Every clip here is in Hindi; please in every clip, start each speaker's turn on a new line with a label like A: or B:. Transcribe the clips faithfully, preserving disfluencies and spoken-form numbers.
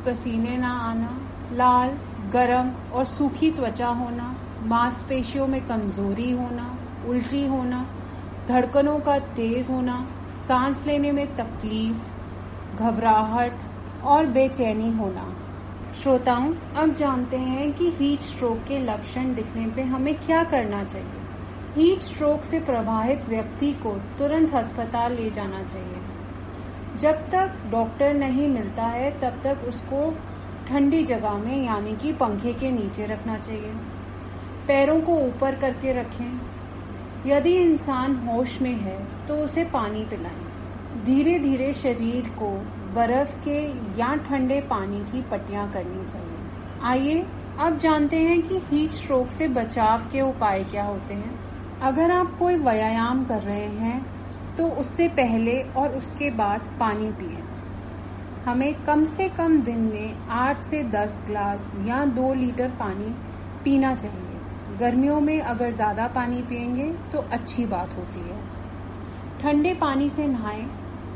A: पसीने ना आना, लाल, गरम और सूखी त्वचा होना, मांसपेशियों में कमजोरी होना, उल्टी होना, धड़कनों का तेज होना, सांस लेने में तकलीफ, घबराहट और बेचैनी होना। श्रोताओं, अब जानते हैं कि हीट स्ट्रोक के लक्षण दिखने पे हमें क्या करना चाहिए। हीट स्ट्रोक से प्रभावित व्यक्ति को तुरंत अस्पताल ले जाना चाहिए। जब तक डॉक्टर नहीं मिलता है तब तक उसको ठंडी जगह में यानी कि पंखे के नीचे रखना चाहिए। पैरों को ऊपर करके रखें। यदि इंसान होश में है तो उसे पानी पिलाएं। धीरे धीरे शरीर को बर्फ के या ठंडे पानी की पट्टियां करनी चाहिए। आइए अब जानते हैं कि हीट स्ट्रोक से बचाव के उपाय क्या होते हैं। अगर आप कोई व्यायाम कर रहे हैं तो उससे पहले और उसके बाद पानी पिएं। हमें कम से कम दिन में आठ से दस ग्लास या दो लीटर पानी पीना चाहिए। गर्मियों में अगर ज़्यादा पानी पिएंगे तो अच्छी बात होती है। ठंडे पानी से नहाएं।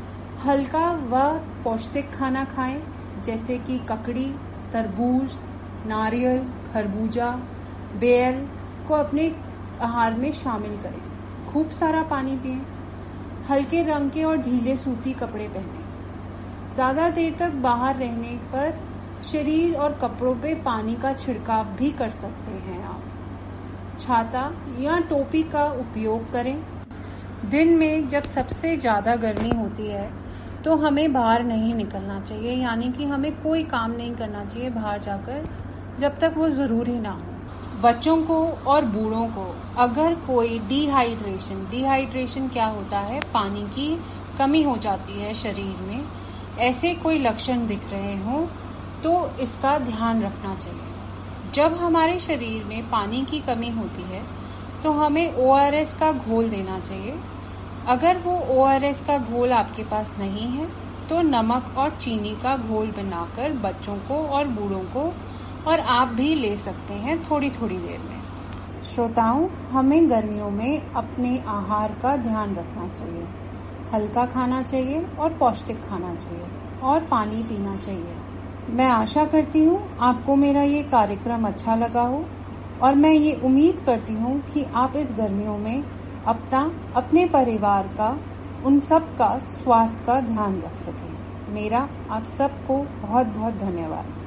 A: हल्का व पौष्टिक खाना खाएं, जैसे कि ककड़ी, तरबूज, नारियल, खरबूजा, बेल को अपने आहार में शामिल करें। खूब सारा पानी पिएं। हल्के रंग के और ढीले सूती कपड़े पहनें। ज्यादा देर तक बाहर रहने पर शरीर और कपड़ों पे पानी का छिड़काव भी कर सकते हैं आप। छाता या टोपी का उपयोग करें। दिन में जब सबसे ज्यादा गर्मी होती है तो हमें बाहर नहीं निकलना चाहिए, यानी कि हमें कोई काम नहीं करना चाहिए बाहर जाकर जब तक वो जरूरी ना हो। बच्चों को और बूढ़ों को अगर कोई डिहाइड्रेशन डिहाइड्रेशन क्या होता है, पानी की कमी हो जाती है शरीर में, ऐसे कोई लक्षण दिख रहे हों तो इसका ध्यान रखना चाहिए। जब हमारे शरीर में पानी की कमी होती है तो हमें ओ आर एस का घोल देना चाहिए। अगर वो ओ आर एस का घोल आपके पास नहीं है तो नमक और चीनी का घोल बनाकर बच्चों को और बूढ़ों को और आप भी ले सकते हैं थोड़ी थोड़ी देर में। श्रोताओं, हमें गर्मियों में अपने आहार का ध्यान रखना चाहिए। हल्का खाना चाहिए और पौष्टिक खाना चाहिए और पानी पीना चाहिए। मैं आशा करती हूँ आपको मेरा ये कार्यक्रम अच्छा लगा हो और मैं ये उम्मीद करती हूँ कि आप इस गर्मियों में अपना, अपने परिवार का, उन सब का स्वास्थ्य का ध्यान रख सकें। मेरा आप सबको बहुत बहुत धन्यवाद।